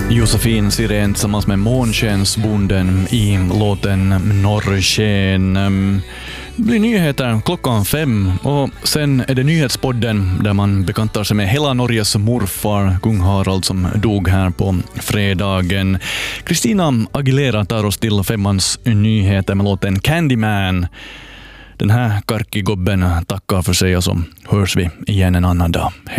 Josefin Sirén tillsammans med Månskensbonden i låten Norrsken. Det blir nyheter klockan 5 och sen är det nyhetspodden där man bekantar sig med hela Norges morfar, kung Harald, som dog här på fredagen. Kristina Aguilera tar oss till 5:ans nyheter med låten Candyman. Den här karkigobben tackar för sig och så hörs vi igen en annan dag. Hej.